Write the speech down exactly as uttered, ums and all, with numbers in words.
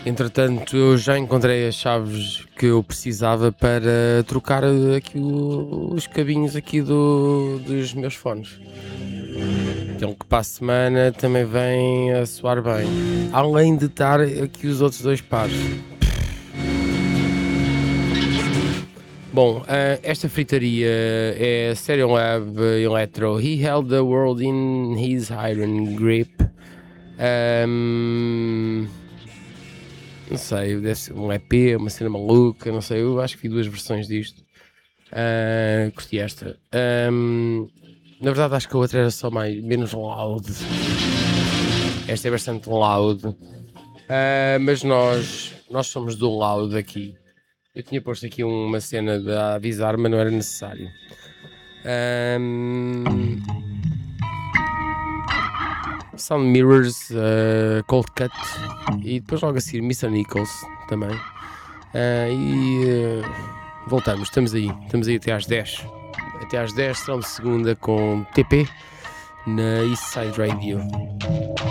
Entretanto, eu já encontrei as chaves que eu precisava para trocar aqui o- os cabinhos aqui do, dos meus fones. Aquele que para a semana também vem a soar bem. Além de estar aqui os outros dois pares. Bom, ah, esta fritaria é Stereo Lab Electro. He held the world in his iron grip. Ahm, não sei, deve ser um E P, uma cena maluca, não sei. Eu acho que vi duas versões disto. Ah, curti esta. Ahm, na verdade, acho que a outra era só mais, menos loud. Esta é bastante loud. Ah, mas nós, nós somos do loud aqui. Eu tinha posto aqui uma cena de avisar, mas não era necessário. Ahm, Sound Mirrors, uh, Cold Cut e depois logo a seguir mister Nichols também. Ah, e uh, voltamos, estamos aí, estamos aí até às dez. Até às dez, serão de segunda com T P na East Side Radio.